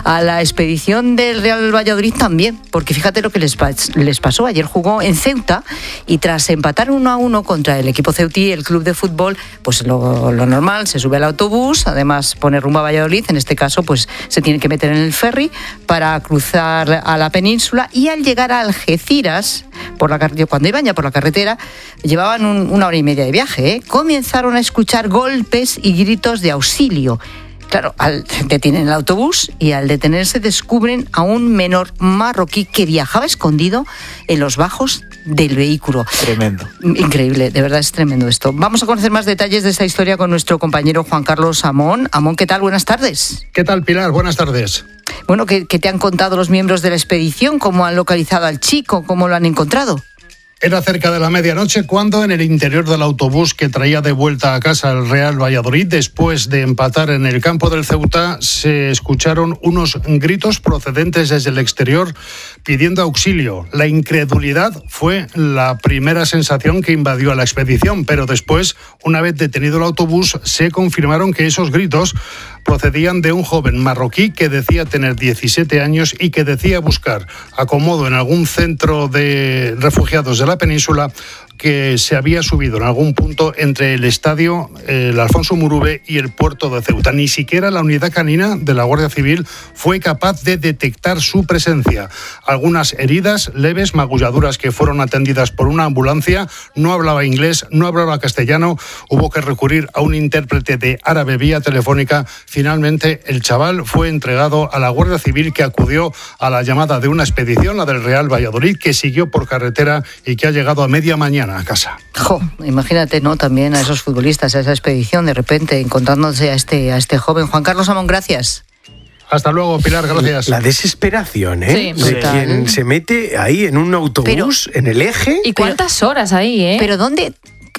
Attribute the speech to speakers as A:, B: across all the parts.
A: A la expedición del Real Valladolid también, porque fíjate lo que les pasó. Ayer jugó en Ceuta y tras empatar 1-1 contra el equipo ceutí, el club de fútbol, pues lo normal, se sube al autobús, además pone rumbo a Valladolid, en este caso pues se tiene que meter en el ferry para cruzar a la península, y al llegar a Algeciras, cuando iban ya por la carretera, llevaban una hora y media de viaje, comenzaron a escuchar golpes y gritos de auxilio. Claro, detienen el autobús y al detenerse descubren a un menor marroquí que viajaba escondido en los bajos del vehículo.
B: Tremendo.
A: Increíble, de verdad es tremendo esto. Vamos a conocer más detalles de esta historia con nuestro compañero Juan Carlos Amón. Amón, ¿qué tal? Buenas tardes.
C: ¿Qué tal, Pilar? Buenas tardes.
A: Bueno, ¿qué te han contado los miembros de la expedición? ¿Cómo han localizado al chico? ¿Cómo lo han encontrado?
C: Era cerca de la medianoche cuando en el interior del autobús que traía de vuelta a casa el Real Valladolid, después de empatar en el campo del Ceuta, se escucharon unos gritos procedentes desde el exterior pidiendo auxilio. La incredulidad fue la primera sensación que invadió a la expedición, pero después, una vez detenido el autobús, se confirmaron que esos gritos procedían de un joven marroquí que decía tener 17 años y que decía buscar acomodo en algún centro de refugiados de la península, que se había subido en algún punto entre el estadio, el Alfonso Murube y el puerto de Ceuta. Ni siquiera la unidad canina de la Guardia Civil fue capaz de detectar su presencia. Algunas heridas leves, magulladuras que fueron atendidas por una ambulancia. No hablaba inglés, no hablaba castellano. Hubo que recurrir a un intérprete de árabe vía telefónica. Finalmente, el chaval fue entregado a la Guardia Civil, que acudió a la llamada de una expedición, la del Real Valladolid, que siguió por carretera y que ha llegado a media mañana a casa.
A: Imagínate, ¿no? También a esos futbolistas, a esa expedición, de repente encontrándose a este joven. Juan Carlos Amón, gracias.
C: Hasta luego, Pilar, gracias.
D: La deseseración, ¿eh?
A: Sí,
D: de quien se mete ahí en un autobús, en el eje.
E: ¿Y cuántas horas ahí, eh?
A: Pero ¿dónde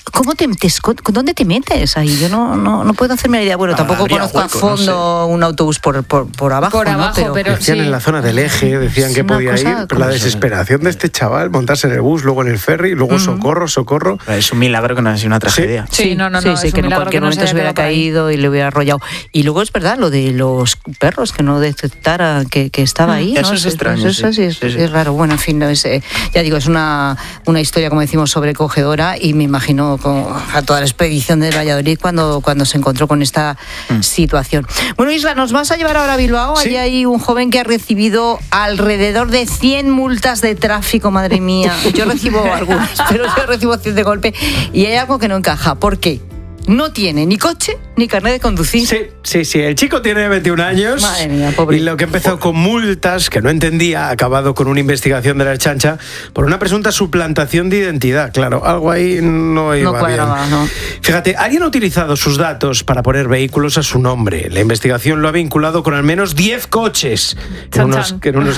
A: te metes ahí? Yo no puedo hacerme la idea. Bueno, tampoco conozco a fondo un autobús por abajo.
E: Por abajo,
A: ¿no?
E: pero
D: decían
E: sí.
D: En la zona del eje, decían que podía ir, pero la desesperación de este chaval, montarse en el bus, luego en el ferry, luego socorro.
B: Es un milagro que no haya sido una tragedia.
E: Sí, no,
A: Sí, que en cualquier momento se hubiera caído y le hubiera arrollado. Y luego es verdad lo de los perros, que no detectara que estaba ahí, ¿no?
B: Eso es extraño.
A: Eso sí es raro. Bueno, en fin, ya digo, es una historia, como decimos, sobrecogedora, y me imagino a toda la expedición de Valladolid cuando se encontró con esta situación. Bueno, Isla, nos vas a llevar ahora a Bilbao.
D: Sí.
A: Allí hay un joven que ha recibido alrededor de 100 multas de tráfico, madre mía. Yo recibo algunas, pero yo recibo 100 de golpe, y hay algo que no encaja. ¿Por qué? No tiene ni coche ni carnet de conducir.
D: Sí. El chico tiene 21 años.
A: Madre mía, pobre.
D: Y lo que empezó con multas que no entendía ha acabado con una investigación de la Ertzaintza por una presunta suplantación de identidad. Claro, algo ahí no iba
A: cuadraba,
D: bien.
A: ¿no?
D: Fíjate, alguien ha utilizado sus datos para poner vehículos a su nombre. La investigación lo ha vinculado con al menos 10 coches. En unos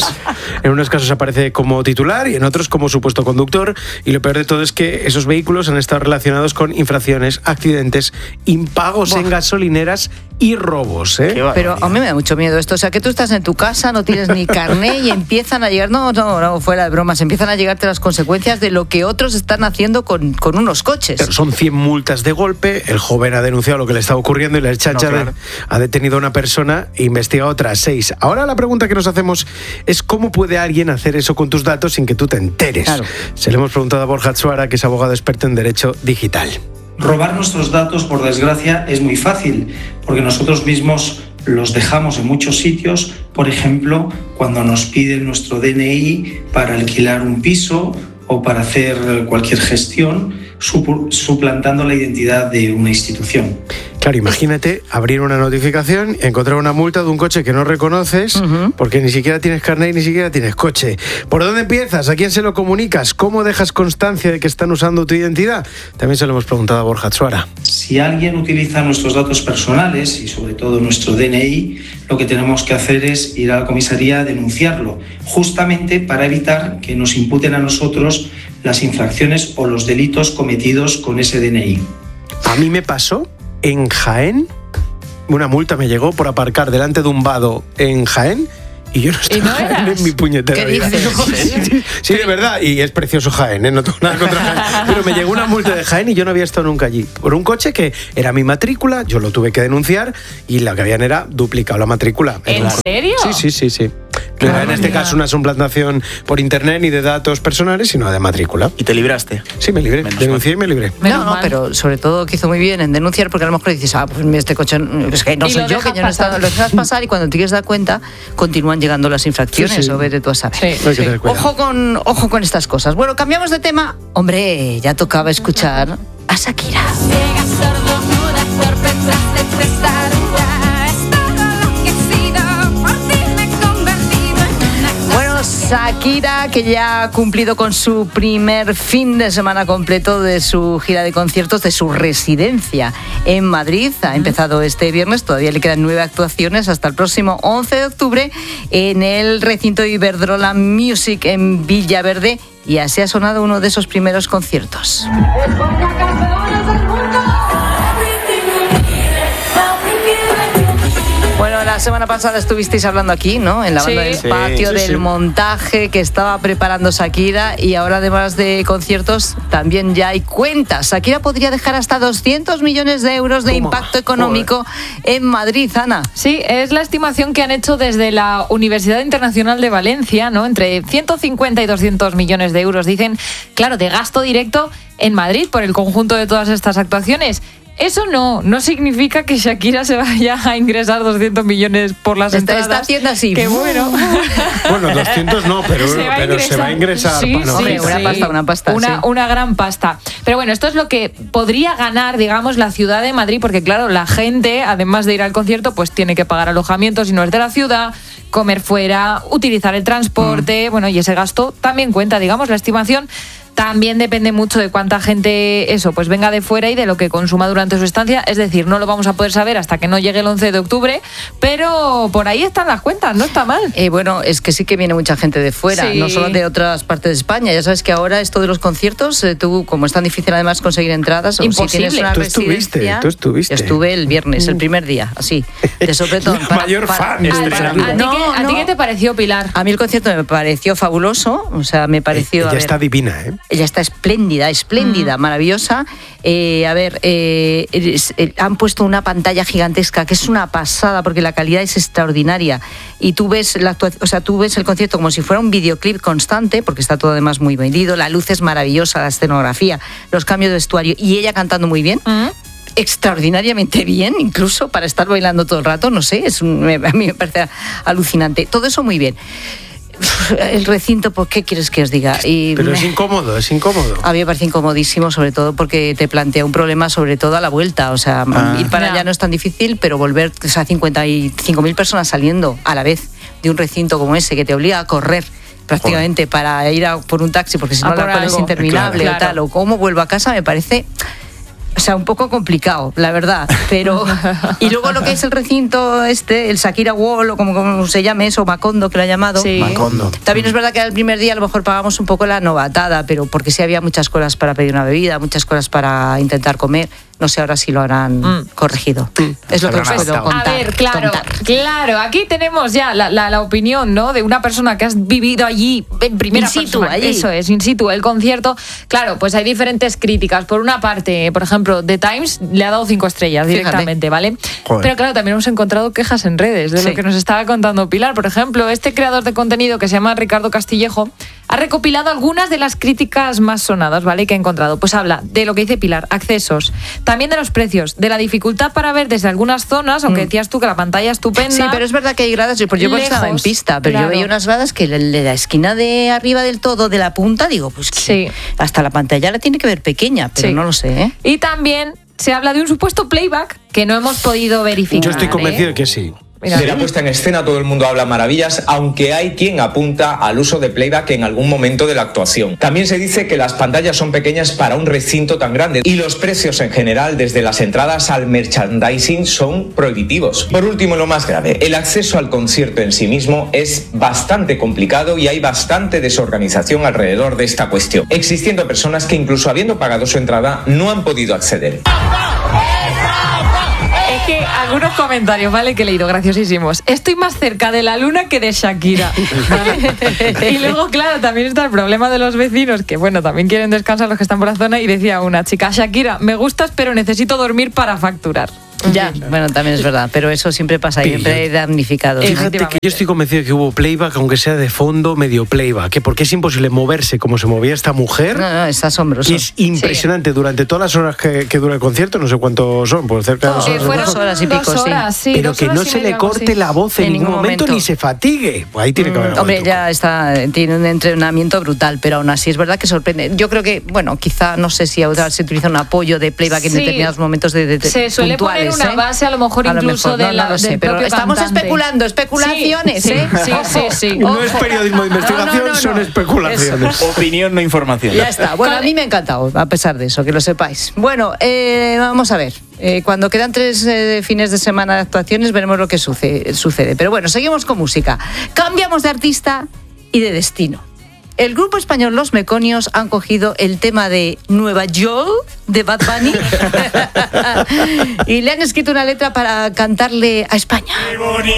D: casos aparece como titular y en otros como supuesto conductor. Y lo peor de todo es que esos vehículos han estado relacionados con infracciones, accidentes, impagos en gasolineras y robos, ¿eh?
A: Pero a mí me da mucho miedo esto. O sea, que tú estás en tu casa, no tienes ni carné y empiezan a llegar... No, fuera de bromas. Empiezan a llegarte las consecuencias de lo que otros están haciendo con unos coches.
D: Pero son 100 multas de golpe. El joven ha denunciado lo que le está ocurriendo y la Ertzaintza ha detenido a una persona e investiga a otras 6. Ahora la pregunta que nos hacemos es ¿cómo puede alguien hacer eso con tus datos sin que tú te enteres?
A: Claro.
D: Se le hemos preguntado a Borja Atsuara, que es abogado experto en Derecho Digital.
F: Robar nuestros datos, por desgracia, es muy fácil, porque nosotros mismos los dejamos en muchos sitios, por ejemplo, cuando nos piden nuestro DNI para alquilar un piso o para hacer cualquier gestión, suplantando la identidad de una institución.
D: Claro, imagínate abrir una notificación y encontrar una multa de un coche que no reconoces, porque ni siquiera tienes carnet y ni siquiera tienes coche. ¿Por dónde empiezas? ¿A quién se lo comunicas? ¿Cómo dejas constancia de que están usando tu identidad? También se lo hemos preguntado a Borja Atsuara.
F: Si alguien utiliza nuestros datos personales y sobre todo nuestro DNI, lo que tenemos que hacer es ir a la comisaría a denunciarlo, justamente para evitar que nos imputen a nosotros las infracciones o los delitos cometidos con ese DNI.
D: A mí me pasó en Jaén, una multa me llegó por aparcar delante de un vado en Jaén y yo no estaba Jaén en mi puñetera vida. Sí, de verdad, y es precioso Jaén, no tengo nada contra Jaén, pero me llegó una multa de Jaén y yo no había estado nunca allí, por un coche que era mi matrícula, yo lo tuve que denunciar y lo que habían era duplicado la matrícula.
E: ¿En serio?
D: Sí. No era en este caso una suplantación por internet ni de datos personales, sino de matrícula.
B: ¿Y te libraste?
D: Sí, me libré. Denuncié y me libré.
A: No, pero sobre todo que hizo muy bien en denunciar, porque a lo mejor dices, pues este coche es que no soy yo, que yo no he estado, lo dejas pasar y cuando te quieres dar cuenta continúan llegando las infracciones o vete tú a saber.
E: Sí.
A: Ojo con estas cosas. Bueno, cambiamos de tema. Hombre, ya tocaba escuchar a Shakira. Shakira, que ya ha cumplido con su primer fin de semana completo de su gira de conciertos, de su residencia en Madrid. Ha empezado este viernes, todavía le quedan 9 actuaciones hasta el próximo 11 de octubre en el recinto Iberdrola Music en Villaverde, y así ha sonado uno de esos primeros conciertos. Bueno, la semana pasada estuvisteis hablando aquí, ¿no? En la banda del patio, del montaje que estaba preparando Shakira, y ahora además de conciertos también ya hay cuentas. Shakira podría dejar hasta 200 millones de euros de impacto económico en Madrid, Ana.
E: Sí, es la estimación que han hecho desde la Universidad Internacional de Valencia, ¿no? Entre 150 y 200 millones de euros, dicen, claro, de gasto directo en Madrid por el conjunto de todas estas actuaciones. Eso no significa que Shakira se vaya a ingresar 200 millones por las entradas.
A: Está haciendo así.
E: Qué bueno.
D: Bueno, 200 no, pero se va a ingresar.
E: Sí,
A: una pasta.
E: Una gran pasta. Pero bueno, esto es lo que podría ganar, digamos, la ciudad de Madrid, porque claro, la gente, además de ir al concierto, pues tiene que pagar alojamiento si no es de la ciudad, comer fuera, utilizar el transporte, bueno, y ese gasto también cuenta, digamos, la estimación. También depende mucho de cuánta gente pues venga de fuera y de lo que consuma durante su estancia. Es decir, no lo vamos a poder saber hasta que no llegue el 11 de octubre, pero por ahí están las cuentas, no está mal.
A: Bueno, es que sí que viene mucha gente de fuera, no solo de otras partes de España. Ya sabes que ahora esto de los conciertos, tú, como es tan difícil además conseguir entradas,
E: imposible.
A: Si tienes una residencia,
D: tú estuviste.
A: Yo estuve el viernes, el primer día, así, de sopetón.
D: Mayor fan.
E: ¿A ti qué te pareció, Pilar?
A: A mí el concierto me pareció fabuloso, o sea, me pareció...
D: Ella está divina, ¿eh?
A: Ella está espléndida, maravillosa. Han puesto una pantalla gigantesca que es una pasada porque la calidad es extraordinaria y tú ves el concierto como si fuera un videoclip constante, porque está todo además muy vendido, la luz es maravillosa, la escenografía, los cambios de vestuario y ella cantando muy bien. Extraordinariamente bien, incluso para estar bailando todo el rato, no sé, a mí me parece alucinante. Todo eso muy bien. El recinto, pues, ¿qué quieres que os diga?
D: Pero es incómodo.
A: A mí me parece incomodísimo, sobre todo porque te plantea un problema, sobre todo a la vuelta. O sea, ir para allá no es tan difícil, pero volver, 55.000 personas saliendo a la vez de un recinto como ese, que te obliga a correr prácticamente para ir por un taxi, porque si no la cola es interminable o tal, o cómo vuelvo a casa, me parece... O sea, un poco complicado, la verdad, pero... Y luego lo que es el recinto el Shakira Wall, o como se llame eso, Macondo, que lo ha llamado.
E: Sí.
B: Macondo.
A: También es verdad que el primer día a lo mejor pagamos un poco la novatada, pero porque sí había muchas colas para pedir una bebida, muchas colas para intentar comer. No sé ahora si lo harán corregido. Es lo que os puedo contar.
E: A ver, claro, aquí tenemos ya la opinión, ¿no?, de una persona que has vivido allí en primera persona.
A: Allí.
E: Eso es, in situ, el concierto. Claro, pues hay diferentes críticas. Por una parte, por ejemplo, The Times le ha dado 5 estrellas directamente, ¿vale?
B: Joder.
E: Pero claro, también hemos encontrado quejas en redes de lo que nos estaba contando Pilar. Por ejemplo, este creador de contenido que se llama Ricardo Castillejo ha recopilado algunas de las críticas más sonadas, ¿vale?, que ha encontrado. Pues habla de lo que dice Pilar, accesos, también de los precios, de la dificultad para ver desde algunas zonas, aunque decías tú que la pantalla es estupenda.
A: Sí, pero es verdad que hay gradas, yo estaba en pista, pero yo veía unas gradas que de la esquina de arriba del todo, de la punta, digo, pues que hasta la pantalla la tiene que ver pequeña, pero no lo sé, ¿eh?
E: Y también se habla de un supuesto playback que no hemos podido verificar.
D: Yo estoy convencido de que sí.
G: De la puesta en escena todo el mundo habla maravillas, aunque hay quien apunta al uso de playback en algún momento de la actuación. También se dice que las pantallas son pequeñas para un recinto tan grande y los precios en general, desde las entradas al merchandising, son prohibitivos. Por último, lo más grave, el acceso al concierto en sí mismo es bastante complicado y hay bastante desorganización alrededor de esta cuestión, existiendo personas que incluso habiendo pagado su entrada no han podido acceder.
E: Es que algunos comentarios, ¿vale? Que he leído, graciosísimos. Estoy más cerca de la luna que de Shakira. ¿Vale? Y luego, claro, también está el problema de los vecinos, que bueno, también quieren descansar los que están por la zona, y decía una chica, Shakira, me gustas, pero necesito dormir para facturar.
A: Ya, bueno, también es verdad, pero eso siempre pasa, siempre hay damnificados.
D: Fíjate que yo estoy convencido de que hubo playback, aunque sea de fondo, medio playback, que porque es imposible moverse como se movía esta mujer.
A: No, es asombroso.
D: Y es impresionante durante todas las horas que dura el concierto, no sé cuántos son, por cerca de 2 horas.
A: Fueron 2 horas y pico,
E: 2 horas, sí.
D: Pero que no se le corte la voz en ningún momento ni se fatigue. Pues ahí tiene que haber
A: hombre, ya tiene un entrenamiento brutal, pero aún así es verdad que sorprende. Yo creo que, bueno, quizá, no sé si ahora se utiliza un apoyo de playback en determinados momentos
E: se suele poner una base, a lo mejor incluso de la.
A: No lo sé, pero estamos especulando, especulaciones, ¿eh?
E: Sí.
D: No es periodismo de investigación, son especulaciones.
B: Opinión, no información.
A: Ya está. Bueno, a mí me ha encantado, a pesar de eso, que lo sepáis. Bueno, vamos a ver. Cuando quedan 3 fines de semana de actuaciones, veremos lo que sucede. Pero bueno, seguimos con música. Cambiamos de artista y de destino. El grupo español Los Meconios han cogido el tema de Nueva York de Bad Bunny y le han escrito una letra para cantarle a España.